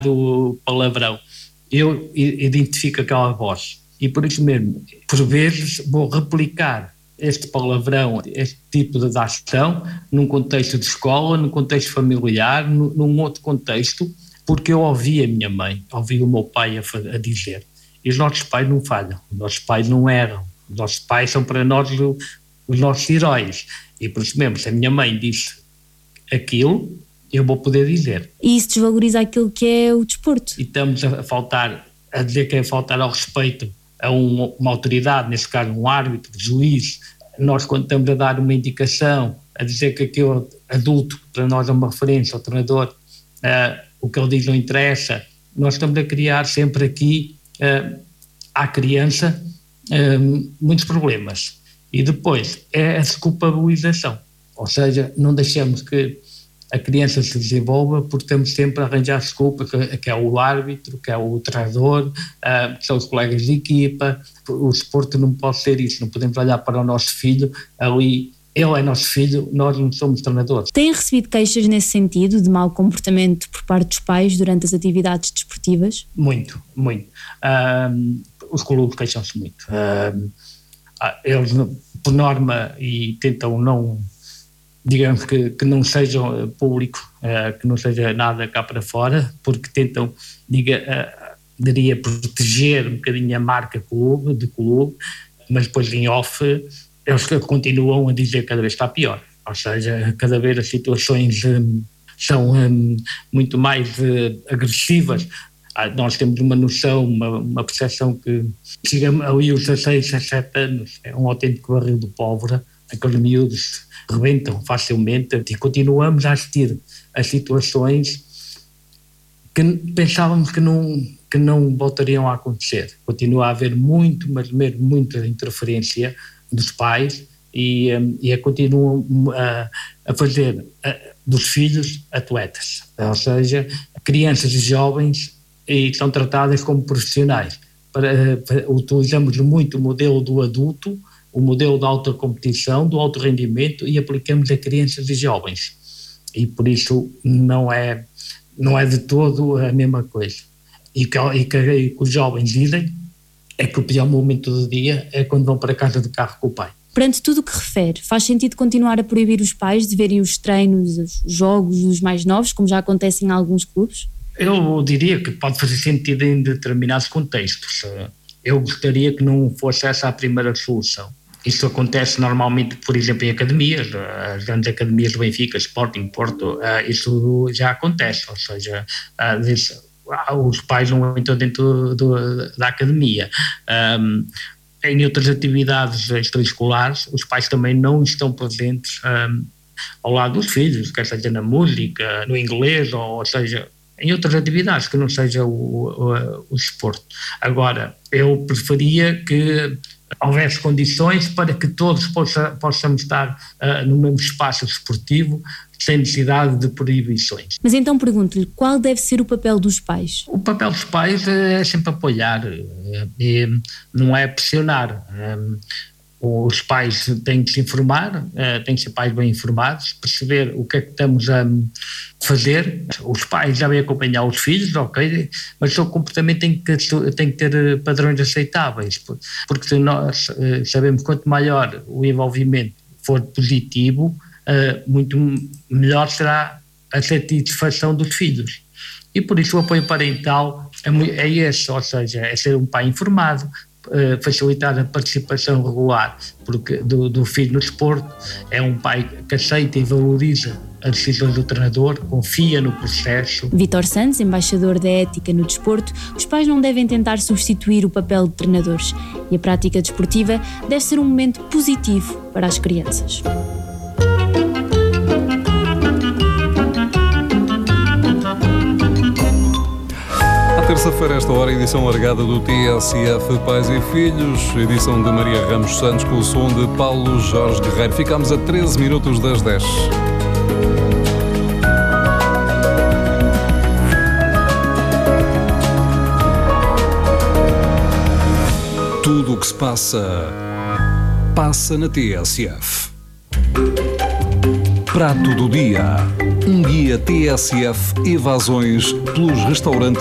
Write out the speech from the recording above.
do palavrão, eu identifico aquela voz. E por isso mesmo, por vezes, vou replicar este palavrão, este tipo de ação, num contexto de escola, num contexto familiar, num outro contexto, porque eu ouvi a minha mãe, ouvi o meu pai a dizer. E os nossos pais não falham, os nossos pais não erram, os nossos pais são para nós os nossos heróis. E por isso mesmo, se a minha mãe disse aquilo, eu vou poder dizer. E isso desvaloriza aquilo que é o desporto. E estamos a dizer que é faltar ao respeito a uma autoridade, neste caso um árbitro, juiz. Nós, quando estamos a dar uma indicação, a dizer que aquele adulto, para nós é uma referência, o treinador, o que ele diz não interessa, nós estamos a criar sempre aqui, à criança, muitos problemas. E depois é a desculpabilização, ou seja, não deixamos que a criança se desenvolva porque estamos sempre a arranjar desculpa, que é o árbitro, que é o treinador, que são os colegas de equipa. O desporto não pode ser isso, não podemos olhar para o nosso filho ali, ele é nosso filho, nós não somos treinadores. Têm recebido queixas nesse sentido, de mau comportamento por parte dos pais durante as atividades desportivas? Muito. Os clubes queixam-se muito. Eles, por norma, e tentam não, digamos que não sejam público, que não seja nada cá para fora, porque tentam, diria, proteger um bocadinho a marca de clube, mas depois em off eles continuam a dizer que cada vez está pior. Ou seja, cada vez as situações são muito mais agressivas. Nós temos uma noção, uma percepção que chegamos ali aos 16, 17 anos, é um autêntico barril de pólvora, aqueles miúdos rebentam facilmente e continuamos a assistir a situações que pensávamos que não voltariam a acontecer. Continua a haver mas mesmo muita interferência dos pais e continuam a fazer dos filhos atletas, ou seja, crianças e jovens, e são tratadas como profissionais. Utilizamos muito o modelo do adulto, o modelo da alta competição, do alto rendimento, e aplicamos a crianças e jovens. E por isso não é de todo a mesma coisa. E que os jovens dizem é que o pior momento do dia é quando vão para casa de carro com o pai. Perante tudo o que refere, faz sentido continuar a proibir os pais de verem os treinos, os jogos dos mais novos, como já acontece em alguns clubes? Eu diria que pode fazer sentido em determinados contextos. Eu gostaria que não fosse essa a primeira solução. Isso acontece normalmente, por exemplo, em academias, as grandes academias do Benfica, Sporting, Porto, isso já acontece, ou seja, os pais não entram dentro da academia. Em outras atividades extraescolares, os pais também não estão presentes ao lado dos filhos, quer seja na música, no inglês, ou seja, em outras atividades que não seja o desporto. Agora, eu preferia que houvesse condições para que todos possamos estar no mesmo espaço desportivo, sem necessidade de proibições. Mas então pergunto-lhe, qual deve ser o papel dos pais? O papel dos pais é sempre apoiar, e não é pressionar. Os pais têm que se informar, têm que ser pais bem informados, perceber o que é que estamos a fazer. Os pais devem acompanhar os filhos, ok, mas o seu comportamento tem que ter padrões aceitáveis, porque se nós sabemos que quanto maior o envolvimento for positivo, muito melhor será a satisfação dos filhos. E por isso o apoio parental é esse, ou seja, é ser um pai informado, facilitar a participação regular do filho no desporto, é um pai que aceita e valoriza as decisões do treinador, confia no processo. Vítor Santos, embaixador da ética no desporto, os pais não devem tentar substituir o papel de treinadores e a prática desportiva deve ser um momento positivo para as crianças. Terça-feira, esta hora, edição largada do TSF Pais e Filhos, edição de Maria Ramos Santos com o som de Paulo Jorge Guerreiro. Ficámos a 13 minutos das 10. Tudo o que se passa na TSF. Prato do Dia. Um guia TSF Evasões pelos restaurantes